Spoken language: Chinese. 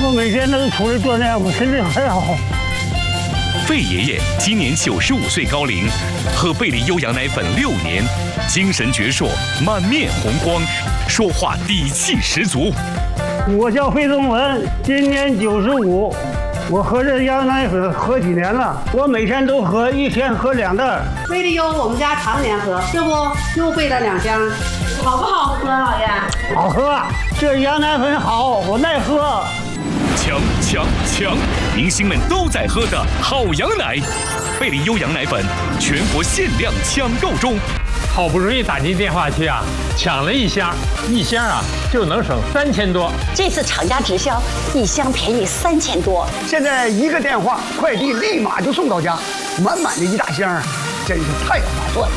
我每天都出来锻炼，我身体很好。 费爷爷今年95岁高龄，喝贝利优羊奶粉6年，精神矍铄，满面红光，说话底气十足。 我叫费宗文，今年95，我喝这羊奶粉喝几年了，我每天都喝，一天喝2袋。 贝利优我们家常年喝，这不又备了2箱，好不好喝，老爷？ 好喝，这羊奶粉好，我耐喝。 强！明星们都在喝的好羊奶，贝利优羊奶粉全国限量抢购中。 好不容易打进电话去啊，抢了1箱，1箱啊就能省3000多。 这次厂家直销，1箱便宜3000多。 现在1个电话，快递立马就送到家，满满的1大箱，真是太划算了。